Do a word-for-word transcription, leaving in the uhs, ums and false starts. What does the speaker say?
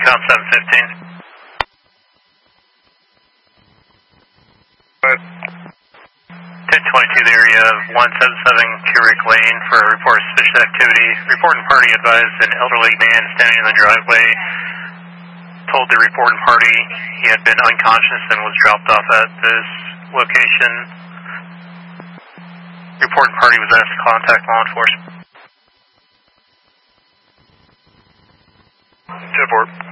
com seven fifteen. ten twenty-two, the area of one seventy-seven Keurig Lane for a report of suspicious activity. Reporting party advised an elderly man standing in the driveway told the reporting party he had been unconscious and was dropped off at this location. Reporting party was asked to contact law enforcement. ten four.